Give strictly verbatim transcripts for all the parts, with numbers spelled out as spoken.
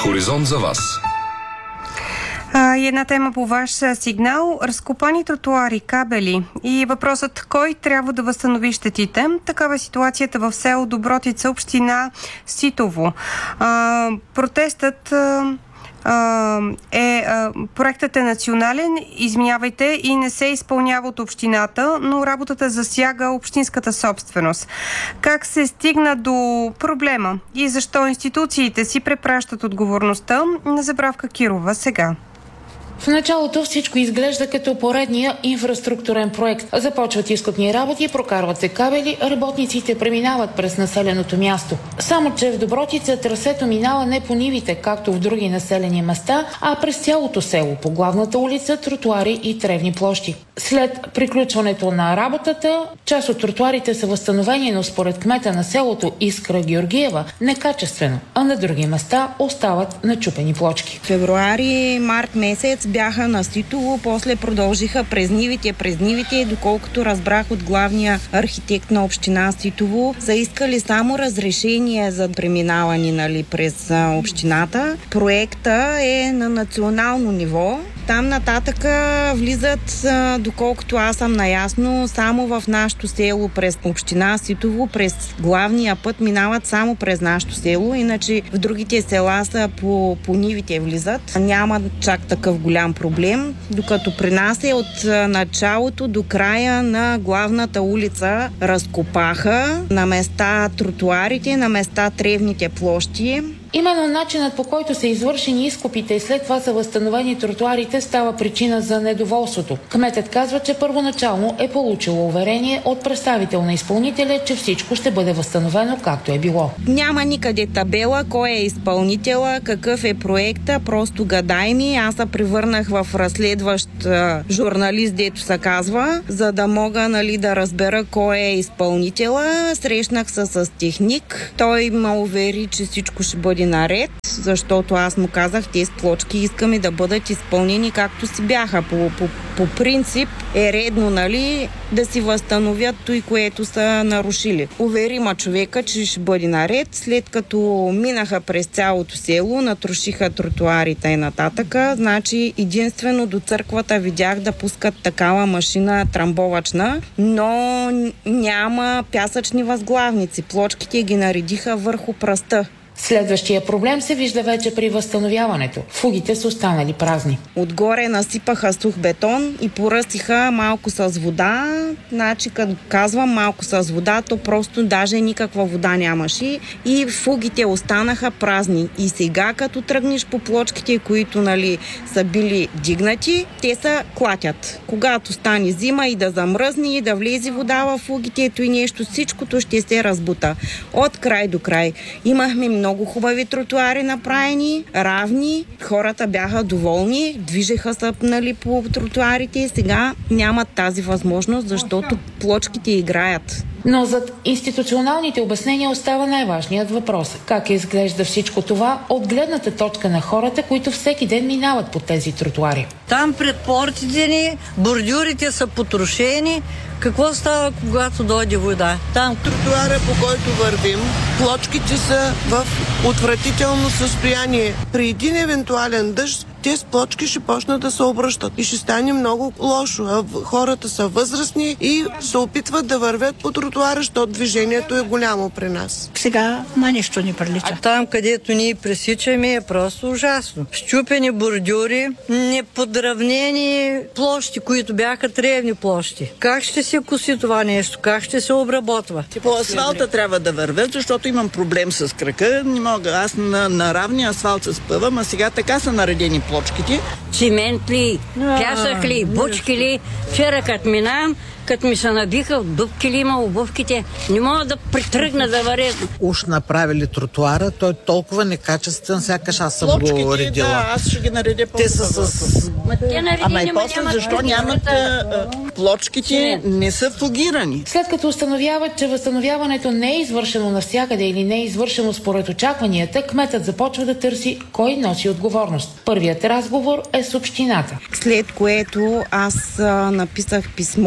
Хоризонт за вас. А, и една тема по ваш сигнал. Разкопани тротуари, кабели и въпросът кой трябва да възстанови щетите. Такава е ситуацията в село Добротица, община Ситово. А, протестът а, е, а, проектът е национален, извинявайте, и не се изпълнява от общината, но работата засяга общинската собственост. Как се стигна до проблема и защо институциите си препращат отговорността? На Забравка Кирова сега. В началото всичко изглежда като поредния инфраструктурен проект. Започват изкопни работи, прокарват се кабели, работниците преминават през населеното място. Само че в Добротица трасето минава не по нивите, както в други населени места, а през цялото село, по главната улица, тротуари и тревни площи. След приключването на работата, част от тротуарите са възстановени, но според кмета на селото Искра Георгиева некачествено, а на други места остават начупени плочки. Февруари, март месец бяха на Ситово, после продължиха през нивите, през нивите, доколкото разбрах от главния архитект на община Ситово, са искали само разрешение за преминаване, нали, през общината. Проекта е на национално ниво. Там нататък влизат, доколкото аз съм наясно, само в нашото село през община Ситово, през главния път минават само през нашето село, иначе в другите села са по, по нивите влизат. Няма чак такъв голям проблем, докато при нас е от началото до края на главната улица разкопаха на места тротуарите, на места тревните площи. Именно начинът, по който са извършени изкопите и след това са възстановени тротуарите, става причина за недоволството. Кметът казва, че първоначално е получило уверение от представител на изпълнителя, че всичко ще бъде възстановено както е било. Няма никъде табела, кой е изпълнителя, какъв е проекта, просто гадай ми. Аз се превърнах в разследващ журналист, дето се казва, за да мога, нали, да разбера кой е изпълнителя. Срещнах се с техник. Той ме увери, че всичко ще бъде наред, защото аз му казах, тези плочки искаме да бъдат изпълнени както си бяха. По, по, по принцип е редно, нали, да си възстановят той, което са нарушили. Увери ма човека, че ще бъде наред, след като минаха през цялото село, натрушиха тротуарите и нататък. Значи единствено до църквата видях да пускат такава машина трамбовачна, но няма пясъчни възглавници. Плочките ги наредиха върху пръста. Следващия проблем се вижда вече при възстановяването. Фугите са останали празни. Отгоре насипаха сух бетон и поръстиха малко с вода. Значи, като казвам малко с вода, то просто даже никаква вода нямаше и фугите останаха празни. И сега, като тръгнеш по плочките, които, нали, са били дигнати, те са клатят. Когато стане зима и да замръзне и да влезе вода в фугите, ето и нещо, всичкото ще се разбута. От край до край. Имахме много хубави тротуари направени, равни, хората бяха доволни, движеха се, нали, по тротуарите. Сега нямат тази възможност, защото плочките играят. Но зад институционалните обяснения остава най-важният въпрос. Как изглежда всичко това от гледната точка на хората, които всеки ден минават по тези тротуари? Там пред портите ни бордюрите са потрошени. Какво става, когато дойде вода? Там тротуара, по който вървим, плочките са в отвратително състояние. При един евентуален дъжд тези плочки ще почнат да се обръщат и ще стане много лошо. А хората са възрастни и се опитват да вървят по тротуара, защото движението е голямо при нас. Сега на нищо не прилича. А там, където ние пресичаме, е просто ужасно. Щупени бордюри, неподравнени площи, които бяха тревни площи. Как ще се коси това нещо? Как ще се обработва? По асфалта трябва да вървят, защото имам проблем с крака. Не мога. Аз на, на равния асфалт се спъвам, а сега така са наредени плочките. Цимент ли, пясък ли, бучки ли. Вчера като минавам, като ми се набиха, дупки ли има, обувките, не мога да притръгна да варя. Уж направили тротуара, той е толкова некачествен, сякаш аз съм плочките, го редила. Да, аз ще ги наредя по-добре. Те са с... Ама и после защо нямат а, плочките, не са фугирани? След като установяват, че възстановяването не е извършено навсякъде или не е извършено според очакванията, кметът започва да търси кой носи отговорност. Първият разговор е с общината. След което аз а, написах писмо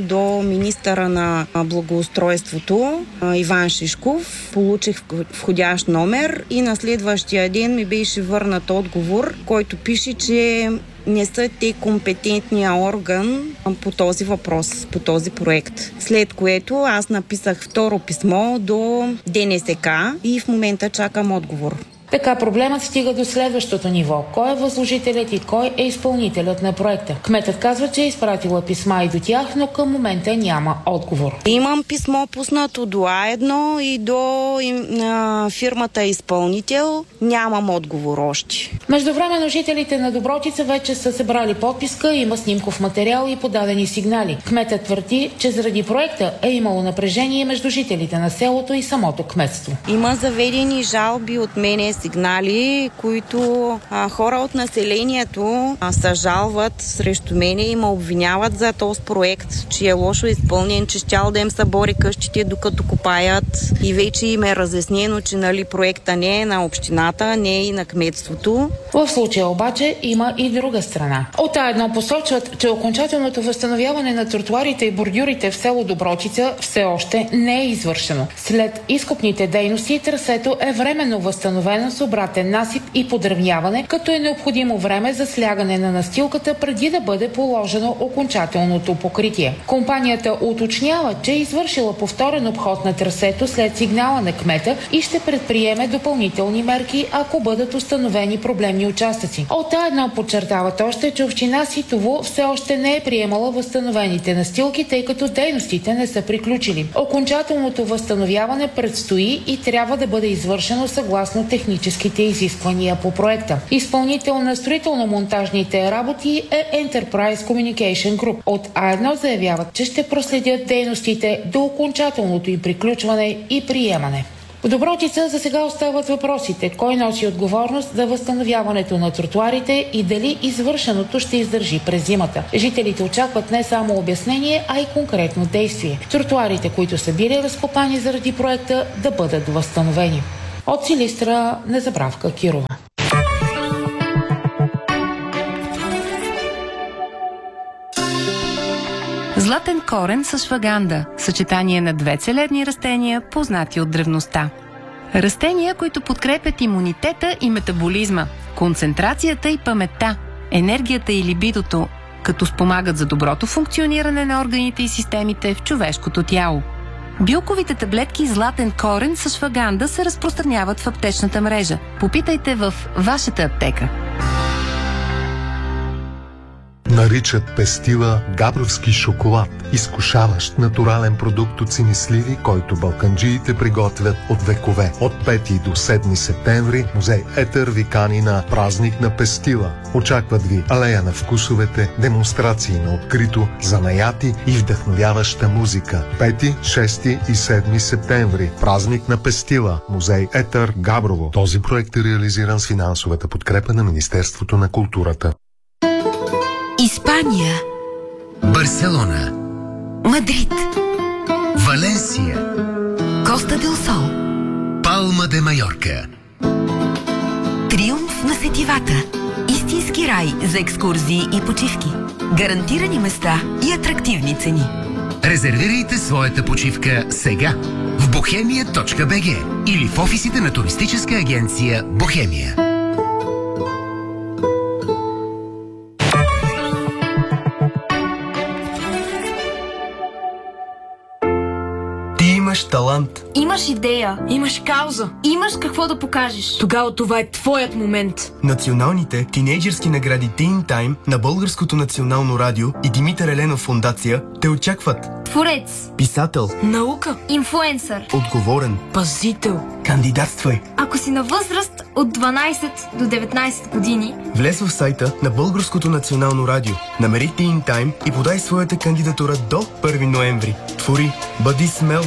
до министъра на благоустройството Иван Шишков. Получих входящ номер и на следващия ден ми беше върнат отговор, който пише, че не са те компетентния орган по този въпрос, по този проект. След което аз написах второ писмо до ДНСК и в момента чакам отговор. Така проблемът стига до следващото ниво. Кой е възложителят и кой е изпълнителят на проекта? Кметът казва, че е изпратила писма и до тях, но към момента няма отговор. Имам писмо пуснато до А едно и до а, фирмата изпълнител. Нямам отговор още. Междувременно жителите на Добротица вече са събрали подписка, има снимков материал и подадени сигнали. Кметът твърди, че заради проекта е имало напрежение между жителите на селото и самото кметство. Има заведени жалби от мене, сигнали, които а, хора от населението а, се жалват срещу мене и ме обвиняват за този проект, че е лошо изпълнен, че щял да им събори къщите докато копаят и вече им е разяснено, че нали, проекта не е на общината, не е и на кметството. В случая обаче има и друга страна. От А едно посочват, че окончателното възстановяване на тротуарите и бордюрите в село Добротица все още не е извършено. След изкопните дейности трасето е временно възстановено с обратен насип и подравняване, като е необходимо време за слягане на настилката преди да бъде положено окончателното покритие. Компанията уточнява, че е извършила повторен обход на трасето след сигнала на кмета и ще предприеме допълнителни мерки, ако бъдат установени проблемни участъци. От А едно подчертават още, че община Ситово все още не е приемала възстановените настилки, тъй като дейностите не са приключили. Окончателното възстановяване предстои и трябва да бъде извършено съгласно техническите изисквания по проекта. Изпълнител на строително-монтажните работи е Enterprise Communication Group. От А едно заявяват, че ще проследят дейностите до окончателното им приключване и приемане. В Добротица за сега остават въпросите: кой носи отговорност за възстановяването на тротуарите и дали извършеното ще издържи през зимата. Жителите очакват не само обяснение, а и конкретно действие. Тротуарите, които са били разкопани заради проекта, да бъдат възстановени. От Силистра, Незабравка Кирова. Златен корен с шваганда – съчетание на две целебни растения, познати от древността. Растения, които подкрепят имунитета и метаболизма, концентрацията и паметта, енергията и либидото, като спомагат за доброто функциониране на органите и системите в човешкото тяло. Билковите таблетки Златен корен с шваганда се разпространяват в аптечната мрежа. Попитайте в вашата аптека. Наричат пестила габровски шоколад, изкушаващ натурален продукт от синисливи, който балканджиите приготвят от векове. От пети до седми септември музей Етър ви кани на празник на пестила. Очакват ви алея на вкусовете, демонстрации на открито, занаяти и вдъхновяваща музика. пети, шести и седми септември. Празник на пестила. Музей Етър, Габрово. Този проект е реализиран с финансовата подкрепа на Министерството на културата. Испания, Барселона, Мадрид, Валенсия, Коста дел Сол, Палма де Майорка. Триумф на сетивата. Истински рай за екскурзии и почивки. Гарантирани места и атрактивни цени. Резервирайте своята почивка сега в бохемия точка би джи или в офисите на туристическа агенция Бохемия. Имаш талант. Имаш идея. Имаш кауза. Имаш какво да покажеш. Тогава това е твоят момент. Националните тинейджърски награди Teen Time на Българското национално радио и Димитър Еленов фондация те очакват. Творец. Писател. Наука. Инфлуенсър. Отговорен. Пазител. Кандидатствай. Ако си на възраст от дванайсет до деветнайсет години, влез в сайта на Българското национално радио, намери Teen Time и подай своята кандидатура до първи ноември. Твори, бъди смел.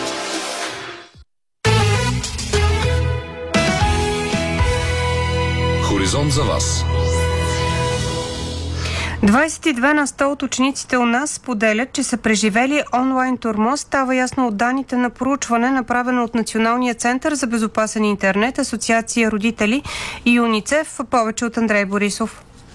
Хоризонт за вас. двайсет и две на сто от учениците у нас споделят, че са преживели онлайн тормоз. Става ясно от данните на проучване, направено от Националния център за безопасен интернет, Асоциация родители и ЮНИЦЕФ. Повече от Андрей Борисов.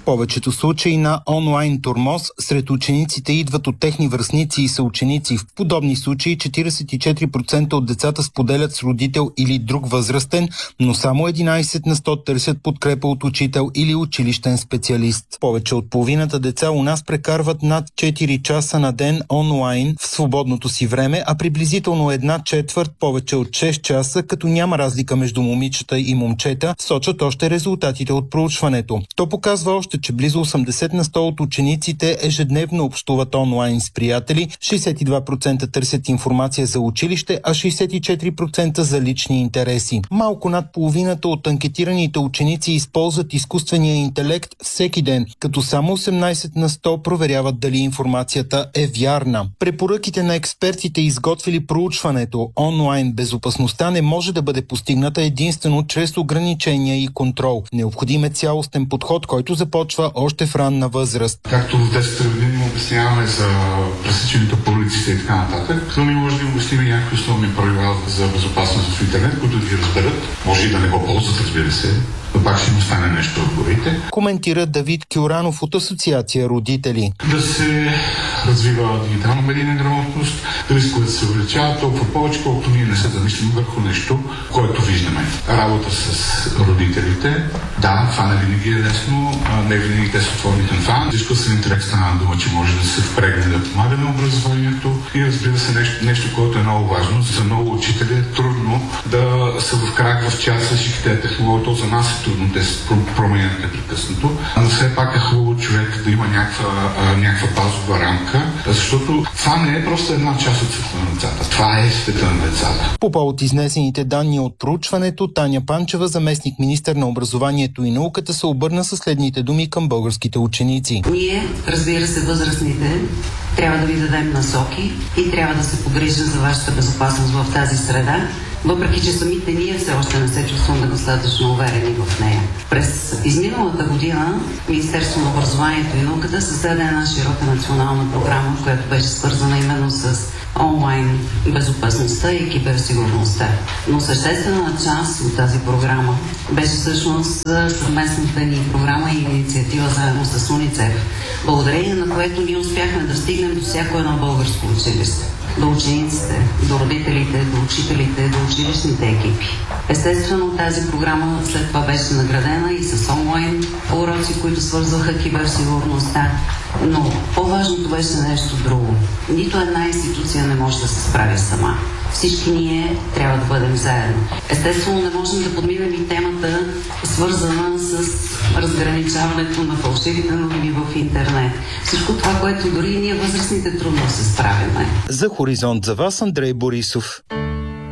Повечето случаи на онлайн тормоз сред учениците идват от техни връстници и съученици. В подобни случаи четиридесет и четири процента от децата споделят с родител или друг възрастен, но само единадесет на сто търсят подкрепа от учител или училищен специалист. Повече от половината деца у нас прекарват над четири часа на ден онлайн в свободното си време, а приблизително една четвърт повече от шест часа, като няма разлика между момичета и момчета, сочат още резултатите от проучването. То показва още, че близо осемдесет на сто от учениците ежедневно общуват онлайн с приятели, шейсет и два процента търсят информация за училище, а шейсет и четири процента за лични интереси. Малко над половината от анкетираните ученици използват изкуствения интелект всеки ден, като само осемнадесет на сто проверяват дали информацията е вярна. Препоръките на експертите, изготвили проучването онлайн безопасността, не може да бъде постигната единствено чрез ограничения и контрол. Необходим е цялостен подход, който започва още в ранна възраст. Както в десет години обясняваме за пресичането по улиците и така нататък, но не може да им обясним някакви основни правила за безопасност в интернет, които да ги разберат. Може и да не го ползват, разбира се, но пак ще им остане нещо от горите. Коментира Давид Кюранов от Асоциация Родители. Да се развива дигитална медийна грамотност, рисковете се увеличават толкова повече, колкото ние не се замислим върху нещо, което виждаме. Работа с родителите. Да, това не винаги е лесно, не винаги те са отворени към това. Изкуствен интелект стана дума, че може да се впрегне да помага на образованието и разбира се нещо, нещо, което е много важно. За много учители е трудно да са в крак в час всички тези технологии. За нас е трудно, те се променят непрекъснато. Но все пак е хубаво човек да има някаква, а, някаква базова рамка, защото това не е просто една част от света на децата. Това е света на децата. По повод изнесените данни от проучването, Таня Панчева, заместник министър на образованието и науката, се обърна със следните думи към българските ученици. Ние, разбира се, възрастните, трябва да ви дадем насоки и трябва да се погрижим за вашата безопасност в тази среда, въпреки че самите ние все още не се чувстваме достатъчно уверени в нея. През изминалата година Министерството на образованието и науката създаде една широка национална програма, която беше свързана именно с онлайн безопасността и киберсигурността. Но съществена част от тази програма беше всъщност съвместната ни програма и инициатива заедно с УНИЦЕФ, благодарение на което ние успяхме да стигнем до всяко едно българско училище. До учениците, до родителите, до учителите, до училищните екипи. Естествено, тази програма след това беше наградена и с онлайн уроци, които свързваха киберсигурността. Но по-важното беше нещо друго. Нито една институция не може да се справи сама. Всички ние трябва да бъдем заедно. Естествено, не можем да подминем и темата, свързана с разграничаването на фалшивите новини в интернет. Всичко това, което дори и ние възрастните трудно се справяме. За Хоризонт за вас Андрей Борисов.